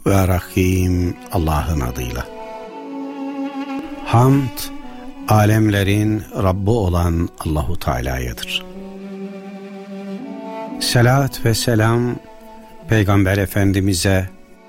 ve Rahim Allah'ın adıyla. Hamd, alemlerin Rabbi olan Allahu Teala'yadır. Selat ve selam Peygamber Efendimiz'e,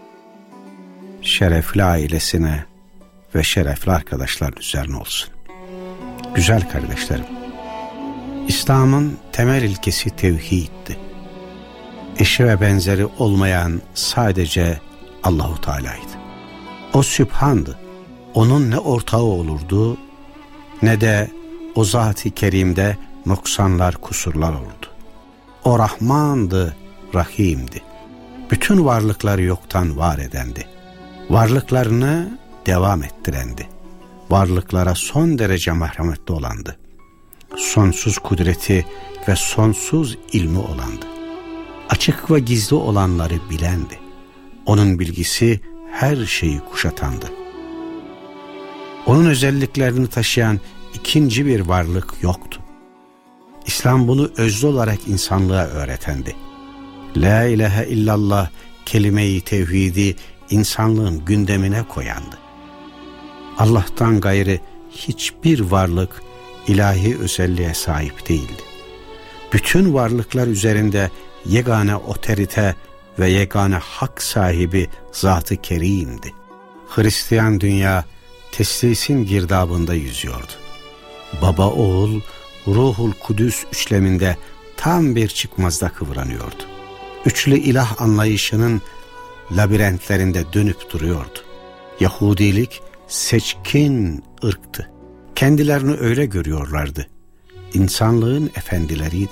şerefli ailesine ve şerefli arkadaşlar üzerine olsun. Güzel kardeşlerim, İslam'ın temel ilkesi tevhiddi. Eşi ve benzeri olmayan sadece Allahu Teala'ydı. O Sübhan'dı. Onun ne ortağı olurdu ne de o Zat-ı Kerim'de noksanlar, kusurlar olurdu. O Rahman'dı, Rahim'di. Bütün varlıkları yoktan var edendi. Varlıklarını devam ettirendi. Varlıklara son derece merhametli olandı. Sonsuz kudreti ve sonsuz ilmi olandı. Açık ve gizli olanları bilendi. Onun bilgisi her şeyi kuşatandı. Onun özelliklerini taşıyan ikinci bir varlık yoktu. İslam bunu özlü olarak insanlığa öğretendi. La ilahe illallah kelime-i tevhidi insanlığın gündemine koyandı. Allah'tan gayrı hiçbir varlık ilahi özelliğe sahip değildi. Bütün varlıklar üzerinde yegane otorite ve yegane hak sahibi Zat-ı Kerim'di. Hristiyan dünya teslisin girdabında yüzüyordu. Baba, oğul, Ruhul Kudüs üçleminde tam bir çıkmazda kıvranıyordu. Üçlü ilah anlayışının labirentlerinde dönüp duruyordu. Yahudilik seçkin ırktı. Kendilerini öyle görüyorlardı. İnsanlığın efendileriydi.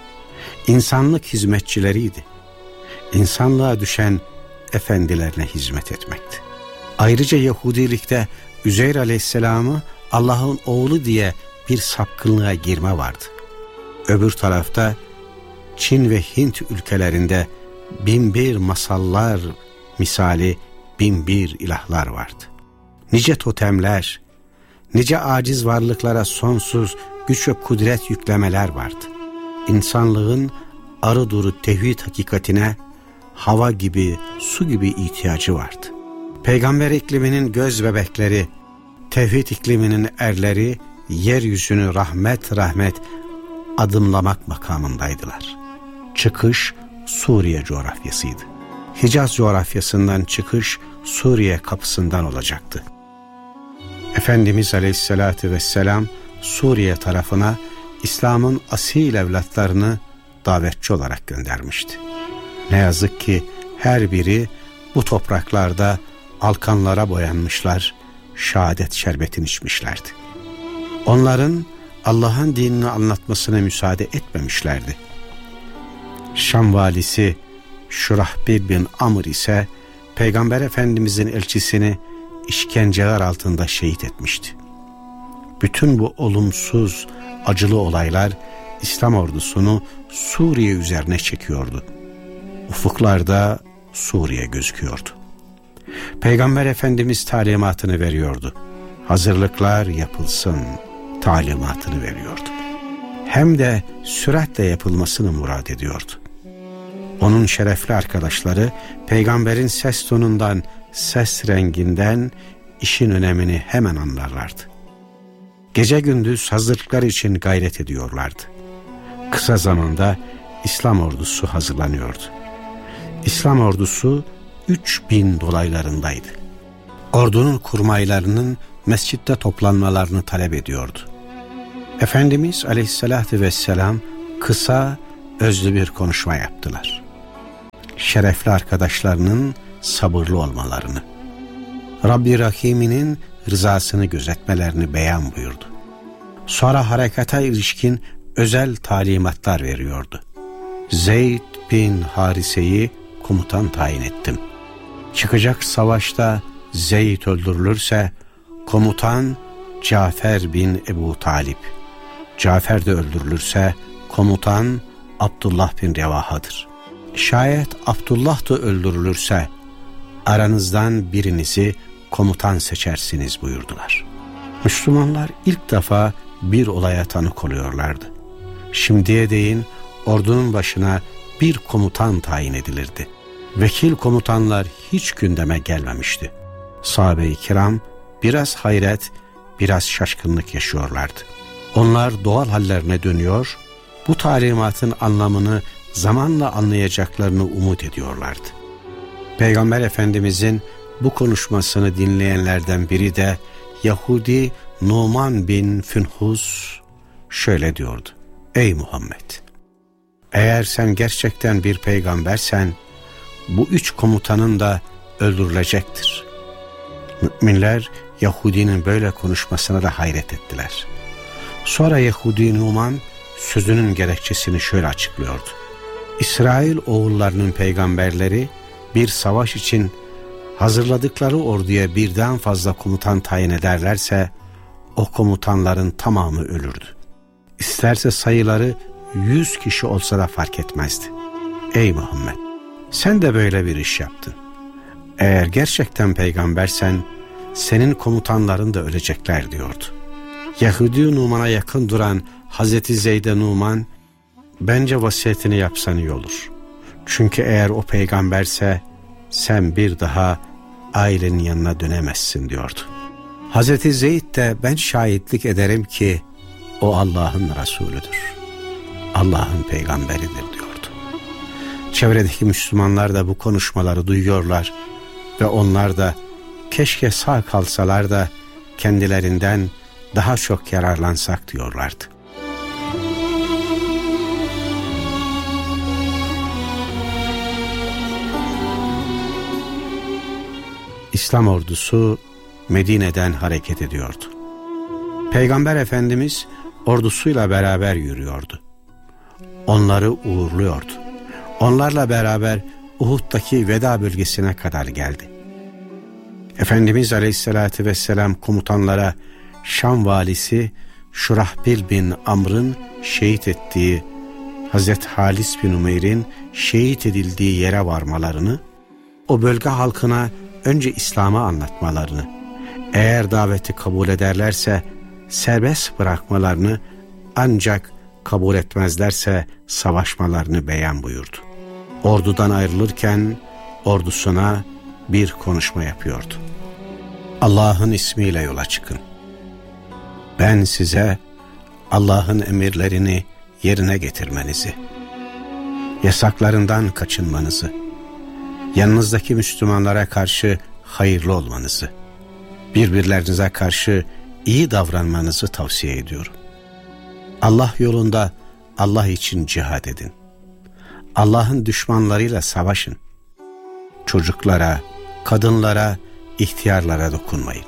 İnsanlık hizmetçileriydi. İnsanlığa düşen efendilerine hizmet etmekti. Ayrıca Yahudilikte Üzeyr Aleyhisselam'ı Allah'ın oğlu diye bir sapkınlığa girme vardı. Öbür tarafta Çin ve Hint ülkelerinde binbir masallar misali binbir ilahlar vardı. Nice totemler, nice aciz varlıklara sonsuz güç ve kudret yüklemeler vardı. İnsanlığın arı duru tevhid hakikatine hava gibi, su gibi ihtiyacı vardı. Peygamber ikliminin göz bebekleri, tevhid ikliminin erleri yeryüzünü rahmet rahmet adımlamak makamındaydılar. Çıkış Suriye coğrafyasıydı. Hicaz coğrafyasından çıkış Suriye kapısından olacaktı. Efendimiz Aleyhisselatü Vesselam Suriye tarafına İslam'ın asil evlatlarını davetçi olarak göndermişti. Ne yazık ki her biri bu topraklarda alkanlara boyanmışlar, şehadet şerbetini içmişlerdi. Onların Allah'ın dinini anlatmasına müsaade etmemişlerdi. Şam valisi Şurahbil bin Amr ise Peygamber Efendimizin elçisini işkenceler altında şehit etmişti. Bütün bu olumsuz, acılı olaylar İslam ordusunu Suriye üzerine çekiyordu. Ufuklarda Suriye gözüküyordu. Peygamber Efendimiz talimatını veriyordu. Hazırlıklar yapılsın talimatını veriyordu. Hem de süratle yapılmasını murad ediyordu. Onun şerefli arkadaşları peygamberin ses tonundan, ses renginden işin önemini hemen anlarlardı. Gece gündüz hazırlıklar için gayret ediyorlardı. Kısa zamanda İslam ordusu hazırlanıyordu. İslam ordusu 3000 dolaylarındaydı. Ordunun kurmaylarının mescitte toplanmalarını talep ediyordu. Efendimiz Aleyhisselatü Vesselam kısa, özlü bir konuşma yaptılar. Şerefli arkadaşlarının sabırlı olmalarını, Rabbi Rahim'inin rızasını gözetmelerini beyan buyurdu. Sonra harekata ilişkin özel talimatlar veriyordu. Zeyd bin Harise'yi komutan tayin ettim. Çıkacak savaşta Zeyd öldürülürse komutan Cafer bin Ebu Talip, Cafer de öldürülürse komutan Abdullah bin Revaha'dır. Şayet Abdullah da öldürülürse aranızdan birinizi komutan seçersiniz buyurdular. Müslümanlar ilk defa bir olaya tanık oluyorlardı. Şimdiye değin ordunun başına bir komutan tayin edilirdi. Vekil komutanlar hiç gündeme gelmemişti. Sahabe-i kiram biraz hayret, biraz şaşkınlık yaşıyorlardı. Onlar doğal hallerine dönüyor, bu talimatın anlamını zamanla anlayacaklarını umut ediyorlardı. Peygamber Efendimizin bu konuşmasını dinleyenlerden biri de Yahudi Numan bin Fünhus şöyle diyordu: Ey Muhammed! Eğer sen gerçekten bir peygambersen, bu 3 komutanın da öldürülecektir. Müminler Yahudinin böyle konuşmasına da hayret ettiler. Sonra Yahudi Numan sözünün gerekçesini şöyle açıklıyordu: İsrail oğullarının peygamberleri bir savaş için hazırladıkları orduya birden fazla komutan tayin ederlerse, o komutanların tamamı ölürdü. İsterse sayıları 100 kişi olsa da fark etmezdi. Ey Muhammed! Sen de böyle bir iş yaptın. Eğer gerçekten peygambersen, senin komutanların da ölecekler diyordu. Yahudi Numan'a yakın duran Hazreti Zeyd-i Numan, bence vasiyetini yapsan iyi olur. Çünkü eğer o peygamberse, sen bir daha ailenin yanına dönemezsin diyordu. Hazreti Zeyd de ben şahitlik ederim ki o Allah'ın Resulüdür, Allah'ın peygamberidir diyordu. Çevredeki Müslümanlar da bu konuşmaları duyuyorlar ve onlar da keşke sağ kalsalar da kendilerinden daha çok yararlansak diyorlardı. İslam ordusu Medine'den hareket ediyordu. Peygamber Efendimiz ordusuyla beraber yürüyordu. Onları uğurluyordu. Onlarla beraber Uhud'daki veda bölgesine kadar geldi. Efendimiz Aleyhisselatü Vesselam komutanlara Şam valisi Şurahbil bin Amr'ın şehit ettiği, Hazreti Halis bin Umeyr'in şehit edildiği yere varmalarını, o bölge halkına önce İslam'ı anlatmalarını, eğer daveti kabul ederlerse serbest bırakmalarını, ancak kabul etmezlerse savaşmalarını beyan buyurdu. Ordudan ayrılırken ordusuna bir konuşma yapıyordu. Allah'ın ismiyle yola çıkın. Ben size Allah'ın emirlerini yerine getirmenizi, yasaklarından kaçınmanızı, yanınızdaki Müslümanlara karşı hayırlı olmanızı, birbirlerinize karşı iyi davranmanızı tavsiye ediyorum. Allah yolunda Allah için cihad edin. Allah'ın düşmanlarıyla savaşın. Çocuklara, kadınlara, ihtiyarlara dokunmayın.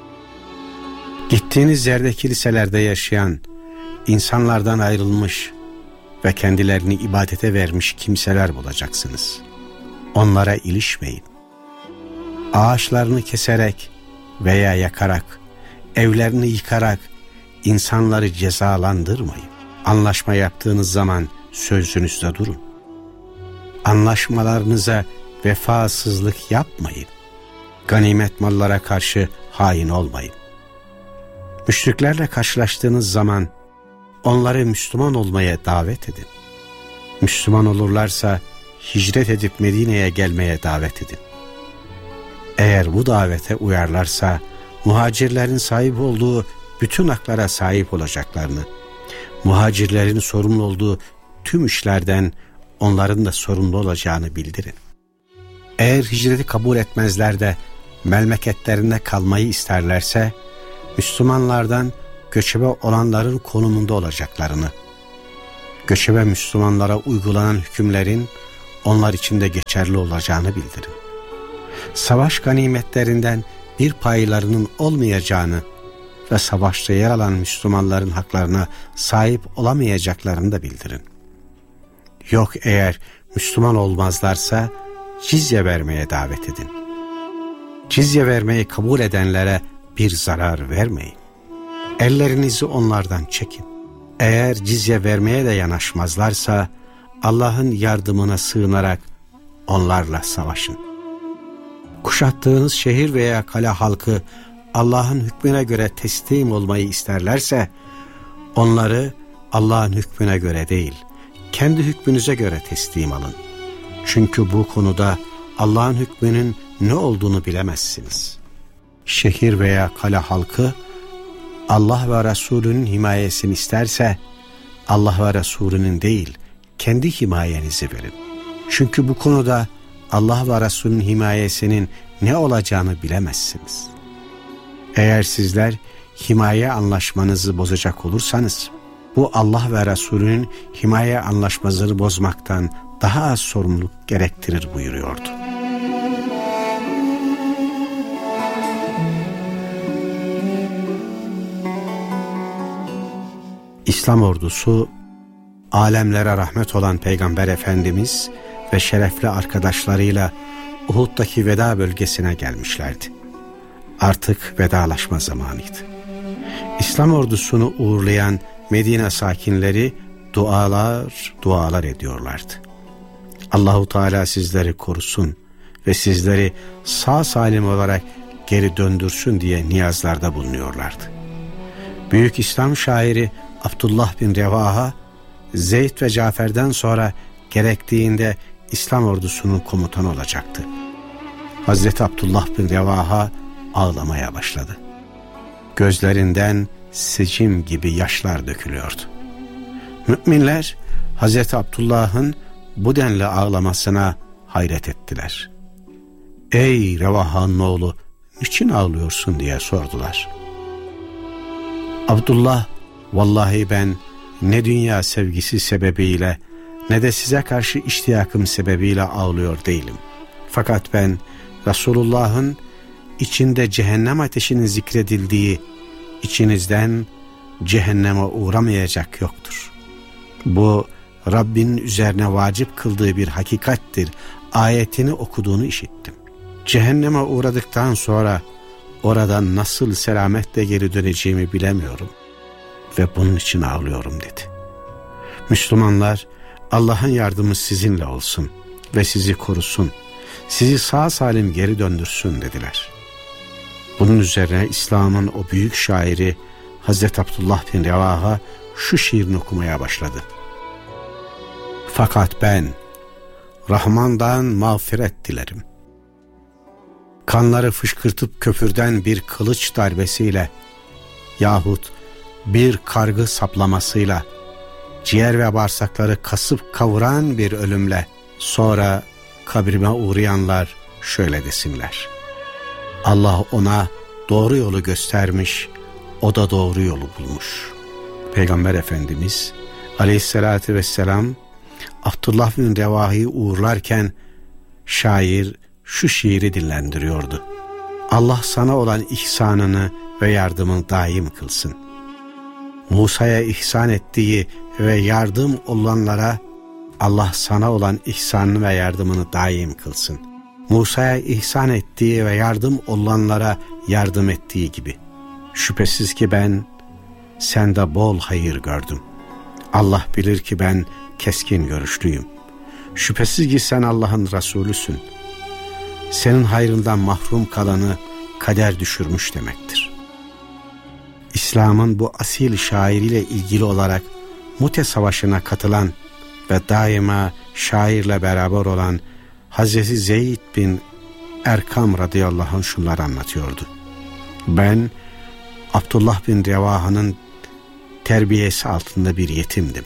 Gittiğiniz yerde kiliselerde yaşayan, insanlardan ayrılmış ve kendilerini ibadete vermiş kimseler bulacaksınız. Onlara ilişmeyin. Ağaçlarını keserek veya yakarak, evlerini yıkarak insanları cezalandırmayın. Anlaşma yaptığınız zaman sözünüzde durun. Anlaşmalarınıza vefasızlık yapmayın. Ganimet mallara karşı hain olmayın. Müşriklerle karşılaştığınız zaman onları Müslüman olmaya davet edin. Müslüman olurlarsa hicret edip Medine'ye gelmeye davet edin. Eğer bu davete uyarlarsa muhacirlerin sahip olduğu bütün haklara sahip olacaklarını, muhacirlerin sorumlu olduğu tüm işlerden onların da sorumlu olacağını bildirin. Eğer hicreti kabul etmezler de memleketlerinde kalmayı isterlerse, Müslümanlardan göçebe olanların konumunda olacaklarını, göçebe Müslümanlara uygulanan hükümlerin onlar için de geçerli olacağını bildirin. Savaş ganimetlerinden bir paylarının olmayacağını ve savaşta yer alan Müslümanların haklarına sahip olamayacaklarını da bildirin. Yok eğer Müslüman olmazlarsa cizye vermeye davet edin. Cizye vermeyi kabul edenlere bir zarar vermeyin. Ellerinizi onlardan çekin. Eğer cizye vermeye de yanaşmazlarsa Allah'ın yardımına sığınarak onlarla savaşın. Kuşattığınız şehir veya kale halkı Allah'ın hükmüne göre teslim olmayı isterlerse onları Allah'ın hükmüne göre değil, kendi hükmünüze göre teslim alın. Çünkü bu konuda Allah'ın hükmünün ne olduğunu bilemezsiniz. Şehir veya kale halkı Allah ve Resulünün himayesini isterse Allah ve Resulünün değil, kendi himayenizi verin. Çünkü bu konuda Allah ve Resulünün himayesinin ne olacağını bilemezsiniz. Eğer sizler himaye anlaşmanızı bozacak olursanız, bu Allah ve Resulünün himaye anlaşmasını bozmaktan daha az sorumluluk gerektirir buyuruyordu. İslam ordusu, alemlere rahmet olan Peygamber Efendimiz ve şerefli arkadaşlarıyla Uhud'daki veda bölgesine gelmişlerdi. Artık vedalaşma zamanıydı. İslam ordusunu uğurlayan Medine sakinleri dualar ediyorlardı. Allahu Teala sizleri korusun ve sizleri sağ salim olarak geri döndürsün diye niyazlarda bulunuyorlardı. Büyük İslam şairi Abdullah bin Revaha, Zeyd ve Cafer'den sonra gerektiğinde İslam ordusunun komutanı olacaktı. Hazreti Abdullah bin Revaha ağlamaya başladı. Gözlerinden secim gibi yaşlar dökülüyordu. Müminler Hazreti Abdullah'ın bu denli ağlamasına hayret ettiler. "Ey Revaha'nın oğlu, niçin ağlıyorsun?" diye sordular. Abdullah, "Vallahi ben ne dünya sevgisi sebebiyle ne de size karşı iştiyakım sebebiyle ağlıyor değilim. Fakat ben Resulullah'ın içinde cehennem ateşinin zikredildiği, içinizden cehenneme uğramayacak yoktur. Bu Rabbinin üzerine vacip kıldığı bir hakikattir. Ayetini okuduğunu işittim. Cehenneme uğradıktan sonra oradan nasıl selametle geri döneceğimi bilemiyorum ve bunun için ağlıyorum" dedi. Müslümanlar, Allah'ın yardımı sizinle olsun ve sizi korusun, sizi sağ salim geri döndürsün dediler. Bunun üzerine İslam'ın o büyük şairi Hazreti Abdullah bin Revaha şu şiirini okumaya başladı. "Fakat ben Rahman'dan mağfiret dilerim. Kanları fışkırtıp köpürden bir kılıç darbesiyle yahut bir kargı saplamasıyla, ciğer ve bağırsakları kasıp kavuran bir ölümle, sonra kabrime uğrayanlar şöyle desinler: Allah ona doğru yolu göstermiş, o da doğru yolu bulmuş." Peygamber Efendimiz Aleyhisselatü Vesselam Abdullah bin Revahi'yi uğurlarken şair şu şiiri dillendiriyordu: Allah sana olan ihsanını ve yardımını daim kılsın. Musa'ya ihsan ettiği ve yardım olanlara Allah sana olan ihsanını ve yardımını daim kılsın. Musa'ya ihsan ettiği ve yardım olanlara yardım ettiği gibi. Şüphesiz ki ben sende bol hayır gördüm. Allah bilir ki ben keskin görüşlüyüm. Şüphesiz ki sen Allah'ın Resulüsün. Senin hayrından mahrum kalanı kader düşürmüş demektir. İslam'ın bu asil şairiyle ilgili olarak Mute Savaşı'na katılan ve daima şairle beraber olan Hazreti Zeyd bin Erkam radıyallahu anh şunları anlatıyordu: Ben Abdullah bin Revaha'nın terbiyesi altında bir yetimdim.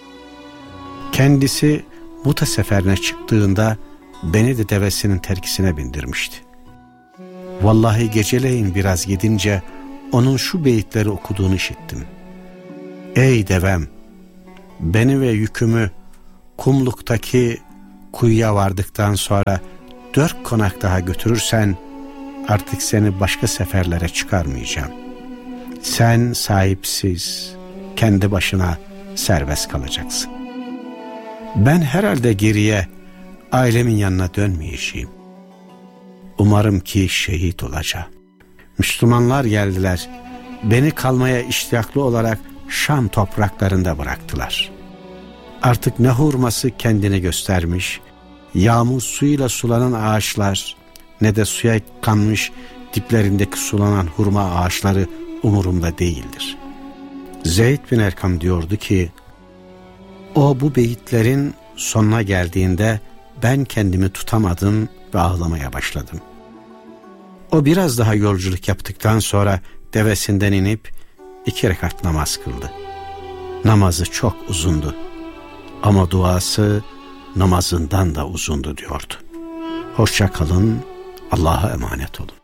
Kendisi Mute seferine çıktığında beni de devesinin terkisine bindirmişti. Vallahi geceleyin biraz gidince onun şu beyitleri okuduğunu işittim: Ey devem, beni ve yükümü kumluktaki kuyuya vardıktan sonra 4 konak daha götürürsen artık seni başka seferlere çıkarmayacağım. Sen sahipsiz, kendi başına serbest kalacaksın. Ben herhalde geriye ailemin yanına dönmeyeceğim. Umarım ki şehit olacağım. Müslümanlar geldiler, beni kalmaya iştiyaklı olarak Şam topraklarında bıraktılar. Artık ne hurması kendini göstermiş, yağmur suyuyla sulanan ağaçlar, ne de suya kanmış diplerindeki sulanan hurma ağaçları umurumda değildir. Zeyd bin Erkam diyordu ki, o bu beyitlerin sonuna geldiğinde ben kendimi tutamadım ve ağlamaya başladım. O biraz daha yolculuk yaptıktan sonra devesinden inip 2 rekat namaz kıldı. Namazı çok uzundu ama duası namazından da uzundu diyordu. Hoşça kalın, Allah'a emanet olun.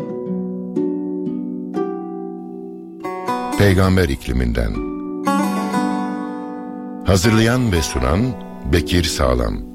Peygamber ikliminden. Hazırlayan ve sunan Bekir Sağlam.